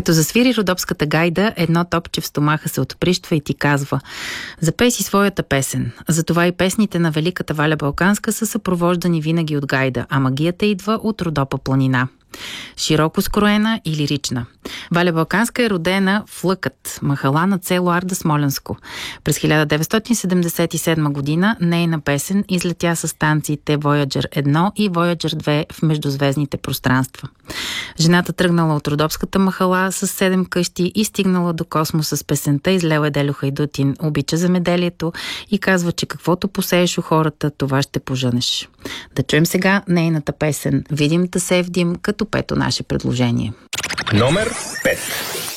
Като засвири родопската гайда, едно топче в стомаха се отприщва и ти казва: запей си своята песен. Затова и песните на великата Валя Балканска са съпровождани винаги от гайда, а магията идва от Родопа планина. Широко скроена и лирична. Валя Балканска е родена в Лъкът, махала на село Арда Смолянско. През 1977 година нейна песен излетя с станциите Voyager 1 и Voyager 2 в междузвездните пространства. Жената тръгнала от родопската махала с 7 къщи и стигнала до космоса с песента "Излел е Делю Хайдутин", обича земеделието и казва, че каквото посееш у хората, това ще пожънеш. Да чуем сега нейната песен "Видим да се вдим" като пето наше предложение. Номер 5.